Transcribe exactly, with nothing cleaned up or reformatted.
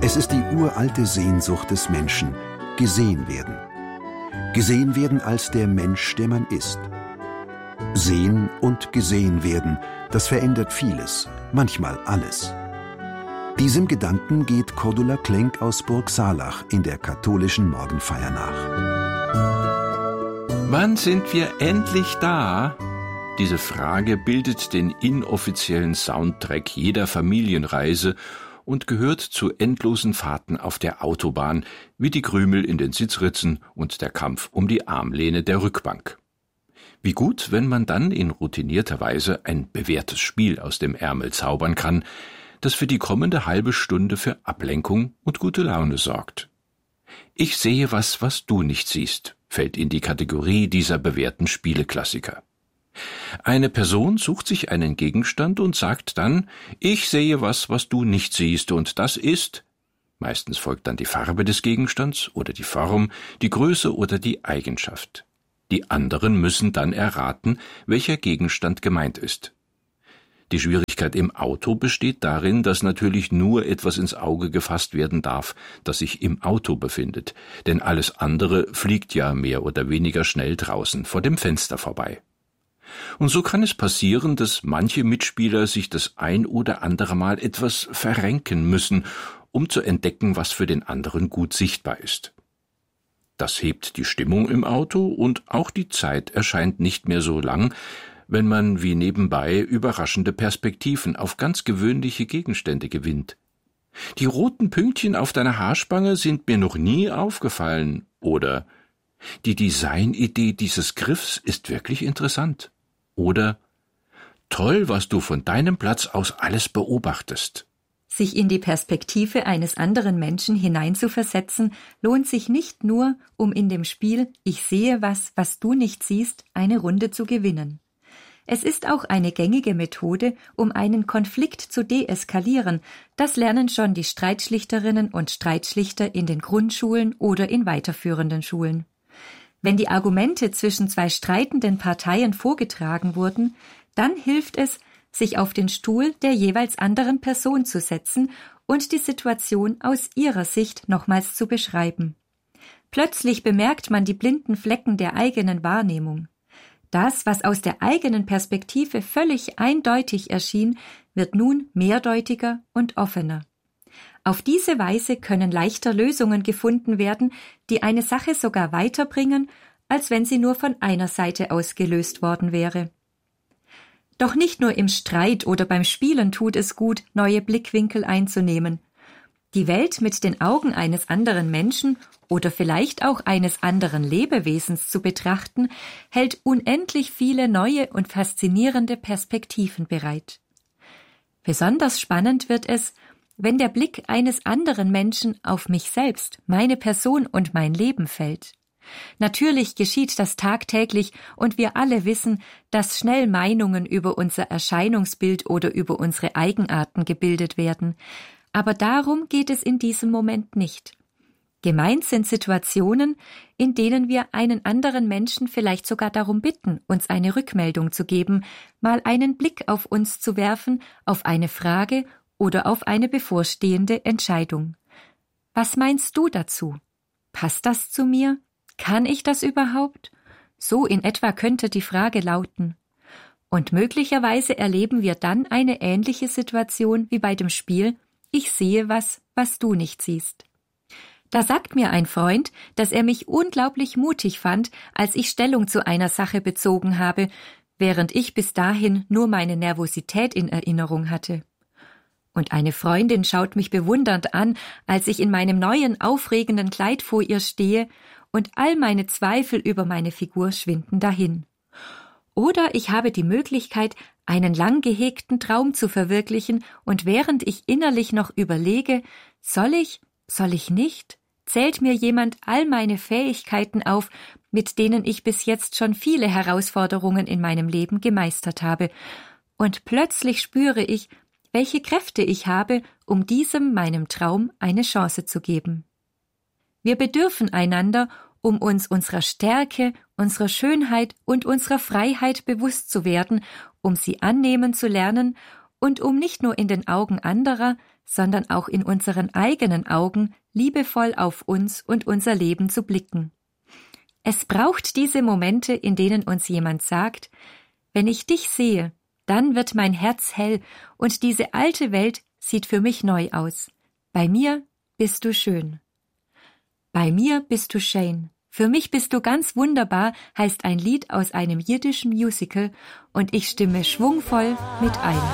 Es ist die uralte Sehnsucht des Menschen, gesehen werden. Gesehen werden als der Mensch, der man ist. Sehen und gesehen werden, das verändert vieles, manchmal alles. Diesem Gedanken geht Cordula Klenk aus Burg Saalach in der katholischen Morgenfeier nach. Wann sind wir endlich da? Diese Frage bildet den inoffiziellen Soundtrack jeder Familienreise und gehört zu endlosen Fahrten auf der Autobahn, wie die Krümel in den Sitzritzen und der Kampf um die Armlehne der Rückbank. Wie gut, wenn man dann in routinierter Weise ein bewährtes Spiel aus dem Ärmel zaubern kann, das für die kommende halbe Stunde für Ablenkung und gute Laune sorgt. Ich sehe was, was du nicht siehst, fällt in die Kategorie dieser bewährten Spieleklassiker. Eine Person sucht sich einen Gegenstand und sagt dann, ich sehe was, was du nicht siehst, und das ist, meistens folgt dann die Farbe des Gegenstands oder die Form, die Größe oder die Eigenschaft. Die anderen müssen dann erraten, welcher Gegenstand gemeint ist. Die Schwierigkeit im Auto besteht darin, dass natürlich nur etwas ins Auge gefasst werden darf, das sich im Auto befindet, denn alles andere fliegt ja mehr oder weniger schnell draußen vor dem Fenster vorbei. Und so kann es passieren, dass manche Mitspieler sich das ein oder andere Mal etwas verrenken müssen, um zu entdecken, was für den anderen gut sichtbar ist. Das hebt die Stimmung im Auto und auch die Zeit erscheint nicht mehr so lang, wenn man wie nebenbei überraschende Perspektiven auf ganz gewöhnliche Gegenstände gewinnt. Die roten Pünktchen auf deiner Haarspange sind mir noch nie aufgefallen, oder die Designidee dieses Griffs ist wirklich interessant, oder toll, was du von deinem Platz aus alles beobachtest. Sich in die Perspektive eines anderen Menschen hineinzuversetzen, lohnt sich nicht nur, um in dem Spiel »Ich sehe was, was du nicht siehst« eine Runde zu gewinnen. Es ist auch eine gängige Methode, um einen Konflikt zu deeskalieren. Das lernen schon die Streitschlichterinnen und Streitschlichter in den Grundschulen oder in weiterführenden Schulen. Wenn die Argumente zwischen zwei streitenden Parteien vorgetragen wurden, dann hilft es, sich auf den Stuhl der jeweils anderen Person zu setzen und die Situation aus ihrer Sicht nochmals zu beschreiben. Plötzlich bemerkt man die blinden Flecken der eigenen Wahrnehmung. Das, was aus der eigenen Perspektive völlig eindeutig erschien, wird nun mehrdeutiger und offener. Auf diese Weise können leichter Lösungen gefunden werden, die eine Sache sogar weiterbringen, als wenn sie nur von einer Seite aus gelöst worden wäre. Doch nicht nur im Streit oder beim Spielen tut es gut, neue Blickwinkel einzunehmen. Die Welt mit den Augen eines anderen Menschen oder vielleicht auch eines anderen Lebewesens zu betrachten, hält unendlich viele neue und faszinierende Perspektiven bereit. Besonders spannend wird es, wenn der Blick eines anderen Menschen auf mich selbst, meine Person und mein Leben fällt. Natürlich geschieht das tagtäglich und wir alle wissen, dass schnell Meinungen über unser Erscheinungsbild oder über unsere Eigenarten gebildet werden. Aber darum geht es in diesem Moment nicht. Gemeint sind Situationen, in denen wir einen anderen Menschen vielleicht sogar darum bitten, uns eine Rückmeldung zu geben, mal einen Blick auf uns zu werfen, auf eine Frage oder auf eine bevorstehende Entscheidung. Was meinst du dazu? Passt das zu mir? Kann ich das überhaupt? So in etwa könnte die Frage lauten. Und möglicherweise erleben wir dann eine ähnliche Situation wie bei dem Spiel »Ich sehe was, was du nicht siehst«. Da sagt mir ein Freund, dass er mich unglaublich mutig fand, als ich Stellung zu einer Sache bezogen habe, während ich bis dahin nur meine Nervosität in Erinnerung hatte. Und eine Freundin schaut mich bewundernd an, als ich in meinem neuen, aufregenden Kleid vor ihr stehe und all meine Zweifel über meine Figur schwinden dahin. Oder ich habe die Möglichkeit, einen lang gehegten Traum zu verwirklichen und während ich innerlich noch überlege, soll ich, soll ich nicht, zählt mir jemand all meine Fähigkeiten auf, mit denen ich bis jetzt schon viele Herausforderungen in meinem Leben gemeistert habe. Und plötzlich spüre ich, welche Kräfte ich habe, um diesem meinem Traum eine Chance zu geben. Wir bedürfen einander, um uns unserer Stärke, unserer Schönheit und unserer Freiheit bewusst zu werden, um sie annehmen zu lernen und um nicht nur in den Augen anderer, sondern auch in unseren eigenen Augen liebevoll auf uns und unser Leben zu blicken. Es braucht diese Momente, in denen uns jemand sagt, wenn ich dich sehe, dann wird mein Herz hell und diese alte Welt sieht für mich neu aus. Bei mir bist du schön. Bei mir bist du schön. Für mich bist du ganz wunderbar, heißt ein Lied aus einem jiddischen Musical und ich stimme schwungvoll mit ein.